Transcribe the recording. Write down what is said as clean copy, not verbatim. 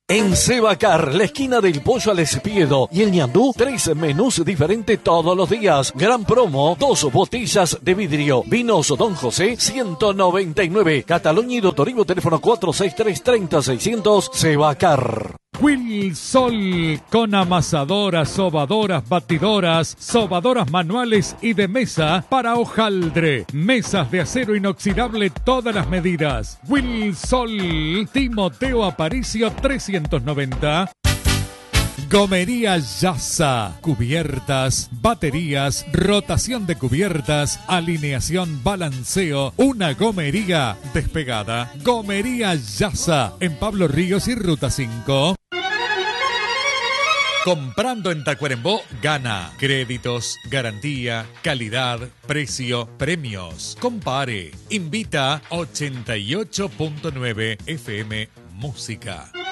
En Sebacar, la esquina del Pollo al Espiedo y el ñandú, 3 menús diferentes todos los días. Gran promo, 2 botellas de vidrio. Vinos Don José, 199. Cataluña y Doctorivo, teléfono 463-30-600. Sebacar. Wilsol, con amasadoras, sobadoras, batidoras, sobadoras manuales y de mesa para hojaldre. Mesas de acero inoxidable todas las medidas. Wilsol, Timoteo Aparicio 390. Gomería Yasa, cubiertas, baterías, rotación de cubiertas, alineación, balanceo, una gomería despegada. Gomería Yasa, en Pablo Ríos y Ruta 5. Comprando en Tacuarembó, gana. Créditos, garantía, calidad, precio, premios. Compare. Invita 88.9 FM Música.